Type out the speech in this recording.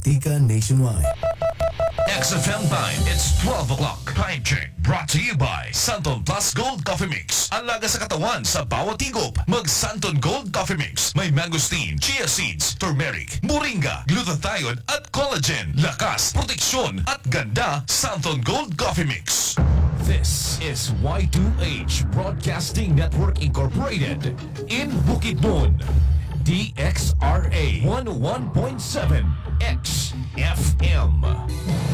Botica nationwide. XFM time, it's 12 o'clock. Time check brought to you by Santon Plus Gold Coffee Mix. Ang laga sa katawan sa bawat higop. Mag Santon Gold Coffee Mix. May mangosteen, chia seeds, turmeric, moringa, glutathione at collagen. Lakas, proteksyon at ganda. Santon Gold Coffee Mix. This is Y2H Broadcasting Network Incorporated in Bukidnon. DXRA 101.7 XFM.